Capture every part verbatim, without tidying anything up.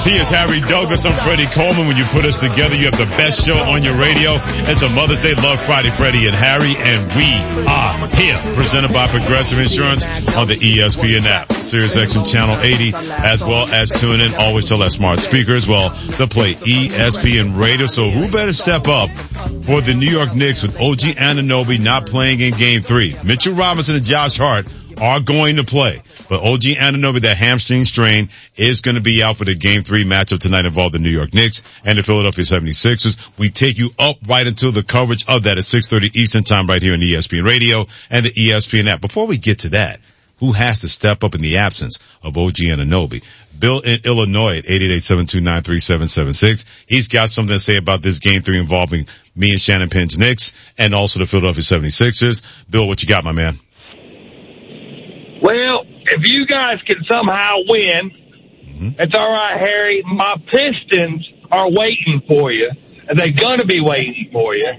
He is Harry Douglas. I'm Freddie Coleman. When you put us together, you have the best show on your radio. It's a Mother's Day Love Friday, Freddie and Harry, and we are here. Presented by Progressive Insurance on the E S P N app, Sirius X M Channel eighty, as well as tune in. Always tell that smart speaker as well to play E S P N Radio. So who better step up for the New York Knicks with O G Anunoby not playing in Game Three? Mitchell Robinson and Josh Hart are going to play, but O G Anunoby, that hamstring strain, is going to be out for the Game three matchup tonight involving the New York Knicks and the Philadelphia seventy-sixers. We take you up right until the coverage of that at six thirty Eastern Time right here on E S P N Radio and the E S P N app. Before we get to that, who has to step up in the absence of O G Anunoby? Bill in Illinois at eight eight eight, seven two nine, three seven seven six. He's got something to say about this Game three involving me and Shannon Penn's Knicks and also the Philadelphia seventy-sixers. Bill, what you got, my man? Well, if you guys can somehow win, mm-hmm. It's all right, Harry. My Pistons are waiting for you, and they're going to be waiting for you.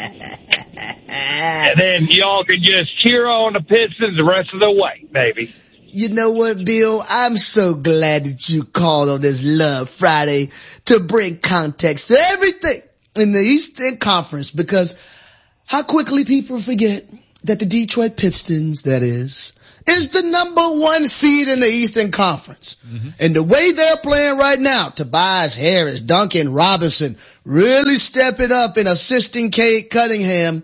And then y'all can just cheer on the Pistons the rest of the way, baby. You know what, Bill? I'm so glad that you called on this Love Friday to bring context to everything in the Eastern Conference, because how quickly people forget that the Detroit Pistons, that is, is the number one seed in the Eastern Conference. Mm-hmm. And the way they're playing right now, Tobias Harris, Duncan Robinson, really stepping up and assisting Cade Cunningham,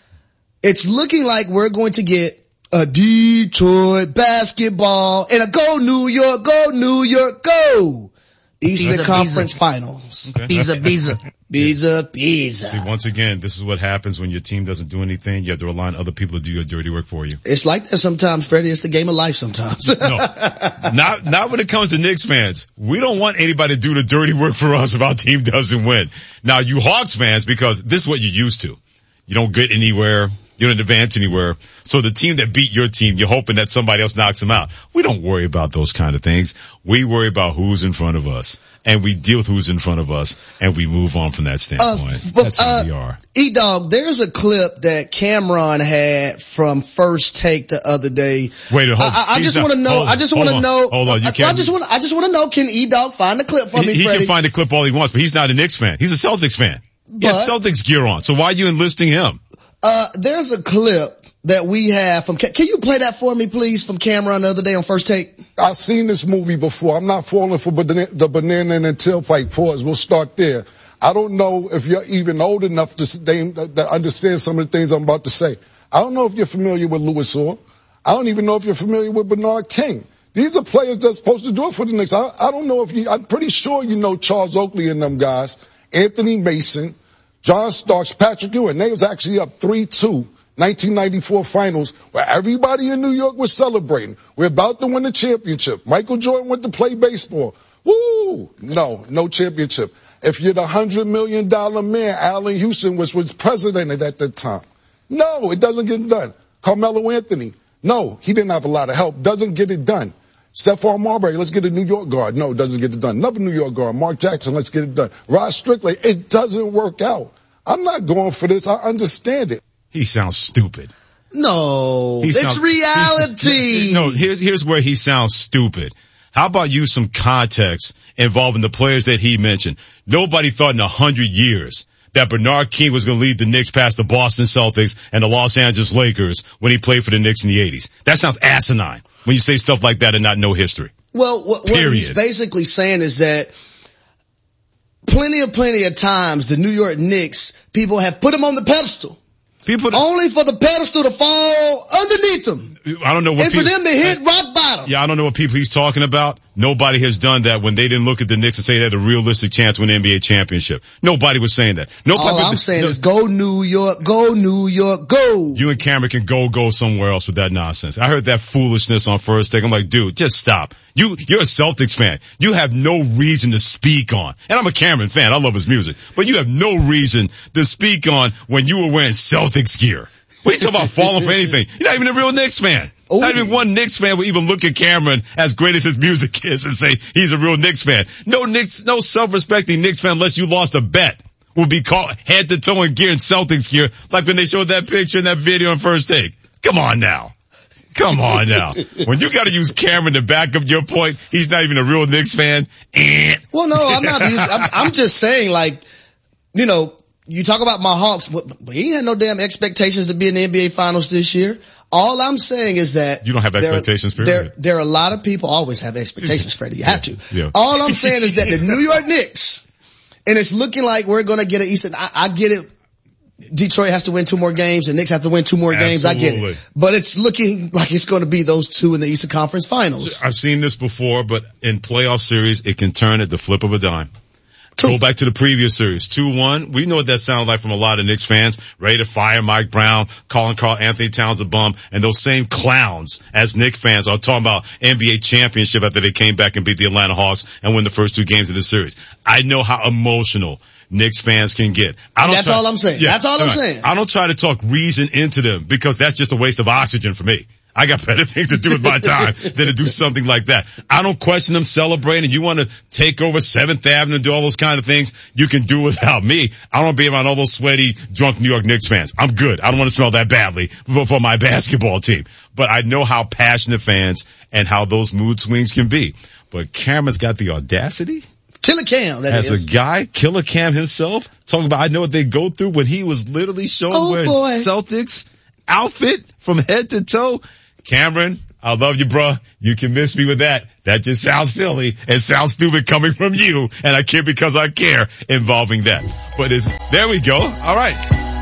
it's looking like we're going to get a Detroit basketball and a go New York, go New York, go Eastern Biza, Conference Biza. Finals. Okay. Biza, Biza. Biza, Biza. See, once again, this is what happens when your team doesn't do anything. You have to rely on other people to do your dirty work for you. It's like that sometimes, Freddie. It's the game of life sometimes. No, not, not when it comes to Knicks fans. We don't want anybody to do the dirty work for us if our team doesn't win. Now, you Hawks fans, because this is what you're used to. You don't get anywhere. You don't advance anywhere. So the team that beat your team, you're hoping that somebody else knocks them out. We don't worry about those kind of things. We worry about who's in front of us, and we deal with who's in front of us, and we move on from that standpoint. Uh, but, That's how uh, we are. E-Dog, there's a clip that Cameron had from First Take the other day. Wait, hold on. I, I just want to know. Hold, I just want to know. Hold on, you can't. I, I just want. I just want to know. Can E-Dog find the clip for he, me, he Freddie? He can find the clip all he wants, but he's not a Knicks fan. He's a Celtics fan. He has Celtics gear on. So why are you enlisting him? Uh, there's a clip that we have from, can you play that for me, please, from Cameron the other day on First Take? I've seen this movie before. I'm not falling for the banana and the tailpipe pause. We'll start there. I don't know if you're even old enough to, to understand some of the things I'm about to say. I don't know if you're familiar with Louis Orr. I don't even know if you're familiar with Bernard King. These are players that's supposed to do it for the Knicks. I, I don't know if you, I'm pretty sure you know Charles Oakley and them guys, Anthony Mason, John Starks, Patrick Ewing. They was actually up three two. nineteen ninety-four finals, where everybody in New York was celebrating. We're about to win the championship. Michael Jordan went to play baseball. Woo! No, no championship. If you're the one hundred million dollars man, Allen Houston was, was president at that time. No, it doesn't get done. Carmelo Anthony. No, he didn't have a lot of help. Doesn't get it done. Stephon Marbury, let's get a New York guard. No, doesn't get it done. Another New York guard. Mark Jackson, let's get it done. Rod Strickland, it doesn't work out. I'm not going for this. I understand it. He sounds stupid. No, he it's sounds, reality. No, here's, here's where he sounds stupid. How about you some context involving the players that he mentioned? Nobody thought in a hundred years that Bernard King was going to lead the Knicks past the Boston Celtics and the Los Angeles Lakers when he played for the Knicks in the eighties. That sounds asinine when you say stuff like that and not know history. Well, what, what he's basically saying is that plenty of, plenty of times the New York Knicks, people have put them on the pedestal. People only for the pedestal to fall underneath them. I don't know what and people, for them to hit rock bottom. Yeah, I don't know what people he's talking about. Nobody has done that when they didn't look at the Knicks and say they had a realistic chance to win the N B A championship. Nobody was saying that. Nobody. All I'm saying no, is go New York, go New York, go. You and Cameron can go, go somewhere else with that nonsense. I heard that foolishness on First Take. I'm like, dude, just stop. You, you're a Celtics fan. You have no reason to speak on. And I'm a Cameron fan. I love his music. But you have no reason to speak on when you were wearing Celtics gear. What are you talking about falling for anything? You're not even a real Knicks fan. Ooh. Not even one Knicks fan would even look at Cameron, as great as his music is, and say he's a real Knicks fan. No Knicks, no self-respecting Knicks fan, unless you lost a bet, will be caught head to toe in gear and Celtics gear, like when they showed that picture in that video on First Take. Come on now. Come on now. When you got to use Cameron to back up your point, he's not even a real Knicks fan. Eh. Well, no, I'm not. I'm, I'm just saying, like, you know, you talk about my Hawks, but he had no damn expectations to be in the N B A Finals this year. All I'm saying is that you don't have expectations. There, period. there, there are a lot of people always have expectations, Freddie. You have to. Yeah. All I'm saying is that the New York Knicks, and it's looking like we're going to get an Eastern. I, I get it. Detroit has to win two more games, and Knicks have to win two more games. Absolutely. I get it. But it's looking like it's going to be those two in the Eastern Conference Finals. I've seen this before, but in playoff series, it can turn at the flip of a dime. True. Go back to the previous series, two one. We know what that sounded like from a lot of Knicks fans, ready to fire Mike Brown, calling Karl Anthony Towns a bum, and those same clowns as Knicks fans are talking about N B A championship after they came back and beat the Atlanta Hawks and win the first two games of the series. I know how emotional Knicks fans can get. I don't that's try, all I'm saying. Yeah, that's all I'm right. saying. I don't try to talk reason into them because that's just a waste of oxygen for me. I got better things to do with my time than to do something like that. I don't question them celebrating. You want to take over seventh Avenue and do all those kind of things, you can do without me. I don't want to be around all those sweaty, drunk New York Knicks fans. I'm good. I don't want to smell that badly for, for my basketball team. But I know how passionate fans and how those mood swings can be. But Cameron's got the audacity. Killer Cam, that As is. a guy, Killer Cam himself, talking about I know what they go through when he was literally shown oh, wearing boy. Celtics outfit from head to toe. Cameron, I love you, bruh. You can miss me with that. That just sounds silly and sounds stupid coming from you, and I care because I care involving that. But it's, there we go. All right.